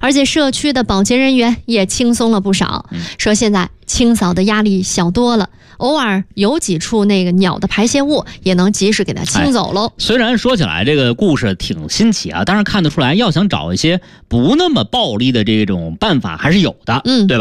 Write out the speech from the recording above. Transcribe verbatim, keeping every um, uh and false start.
而且社区的保洁人员也轻松了不少， 嗯、 说现在清扫的压力小多了，偶尔有几处那个鸟的排泄物也能及时给它清走喽、哎。 虽然说起来这个故事挺新奇啊，但是看得出来，要想找一些不那么暴力的这种办法还是有的， 嗯， 对吧？